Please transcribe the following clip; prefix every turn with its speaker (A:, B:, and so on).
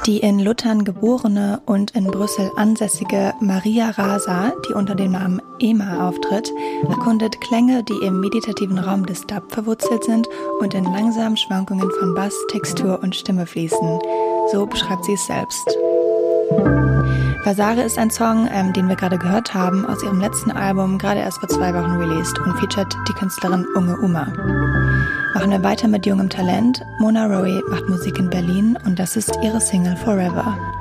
A: Die in Luttern geborene und in Brüssel ansässige Maria Rasa, die unter dem Namen Ema auftritt, erkundet Klänge, die im meditativen Raum des Dub verwurzelt sind und in langsamen Schwankungen von Bass, Textur und Stimme fließen. So beschreibt sie es selbst. Vasare ist ein Song, den wir gerade gehört haben, aus ihrem letzten Album, gerade erst vor 2 Wochen released und featuret die Künstlerin Unge Uma. Machen wir weiter mit jungem Talent. Mona Rowe macht Musik in Berlin und das ist ihre Single Forever.